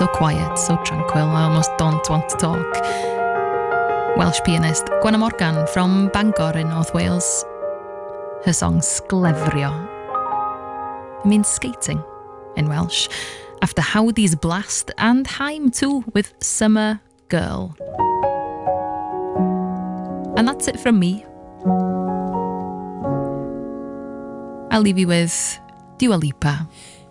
so quiet, so tranquil, I almost don't want to talk. Welsh pianist Gwenna Morgan from Bangor in North Wales. Her song Sglefrio. It means skating in Welsh, after Howdy's Blast and Haim too with Summer Girl. And that's it from me. I'll leave you with Dua Lipa.